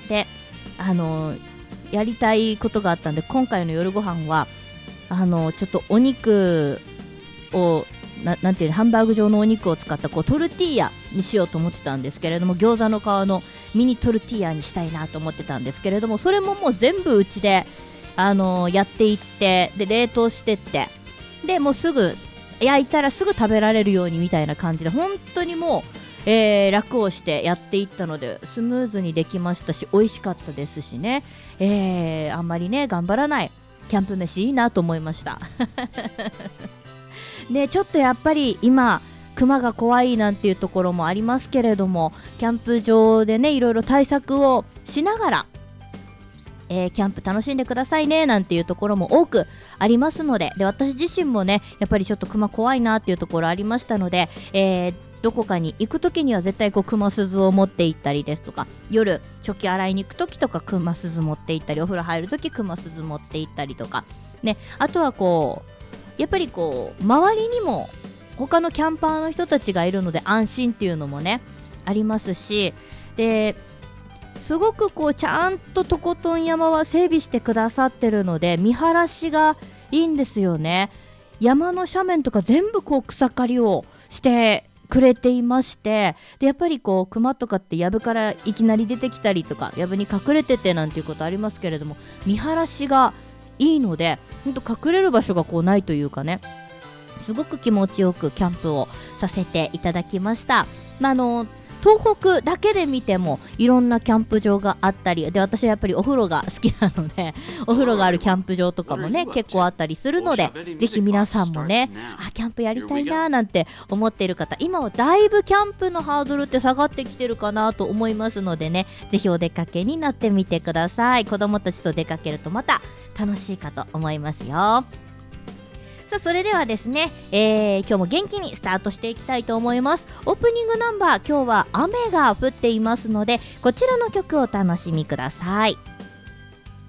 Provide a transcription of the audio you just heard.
でやりたいことがあったんで、今回の夜ご飯はちょっとお肉をなんていうの、ハンバーグ状のお肉を使ったトルティーヤにしようと思ってたんですけれども、餃子の皮のミニトルティーヤにしたいなと思ってたんですけれども、それももう全部うちでやっていって、で冷凍してって、でもうすぐ焼いたらすぐ食べられるようにみたいな感じで、本当にもう、楽をしてやっていったのでスムーズにできましたし、美味しかったですしね、あんまりね頑張らないキャンプ飯いいなと思いましたね、ちょっとやっぱり今クマが怖いなんていうところもありますけれども、キャンプ場でねいろいろ対策をしながら、キャンプ楽しんでくださいねなんていうところも多くありますので、私自身もねやっぱりちょっとクマ怖いなっていうところありましたので、どこかに行くときには絶対クマ鈴を持って行ったりですとか、夜食器洗いに行くときとかクマ鈴持って行ったり、お風呂入るときクマ鈴持って行ったりとかね、あとはやっぱり周りにも他のキャンパーの人たちがいるので安心っていうのもねありますし、ですごくちゃんととことん山は整備してくださってるので、見晴らしがいいんですよね。山の斜面とか全部草刈りをしてくれていまして、でやっぱりクマとかって藪からいきなり出てきたりとか、藪に隠れててなんていうことありますけれども、見晴らしがいいのでほんと隠れる場所がないというかね、すごく気持ちよくキャンプをさせていただきました。東北だけで見てもいろんなキャンプ場があったりで、私はやっぱりお風呂が好きなのでお風呂があるキャンプ場とかもね結構あったりするので、ぜひ皆さんもねキャンプやりたいななんて思っている方、今はだいぶキャンプのハードルって下がってきてるかなと思いますのでね、ぜひお出かけになってみてください。子供たちと出かけるとまた楽しいかと思いますよ。さあそれではですね、今日も元気にスタートしていきたいと思います。オープニングナンバー、今日は雨が降っていますのでこちらの曲をお楽しみください。